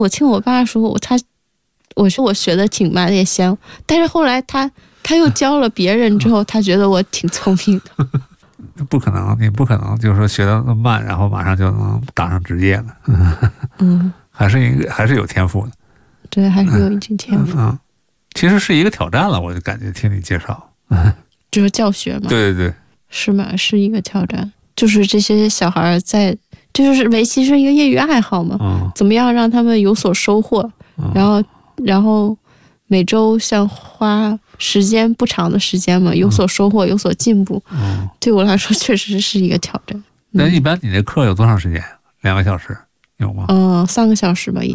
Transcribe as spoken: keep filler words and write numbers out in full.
我听我爸说，我他我说我学的挺慢也行，但是后来他他又教了别人之后，他觉得我挺聪明的。 不可能，你不可能就是说学的慢，然后马上就能当上职业的。 嗯， 还是一个还是有天赋的。 对，还是有一定天赋。 嗯，嗯其实是一个挑战了，我就感觉听你介绍。 就是教学嘛。 对对对， 是吗？是一个挑战。就是这些小孩在，这就是围棋是一个业余爱好嘛。 嗯， 怎么样让他们有所收获？ 嗯、 然后，然后每周像花时间不长的时间嘛，有所收获，有所进步。 嗯， 对我来说确实是一个挑战。 那一般你这课有多长时间？两个小时有吗？ 嗯，三个小时吧。